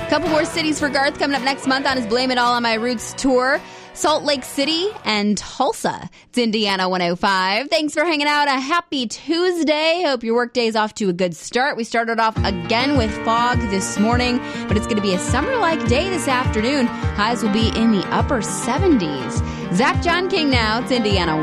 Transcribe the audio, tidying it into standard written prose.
Couple more cities for Garth coming up next month on his Blame It All on My Roots tour. Salt Lake City and Tulsa. It's Indiana 105. Thanks for hanging out. A happy Tuesday. Hope your workday's off to a good start. We started off again with fog this morning, but it's going to be a summer-like day this afternoon. Highs will be in the upper 70s. Zach John King now. It's Indiana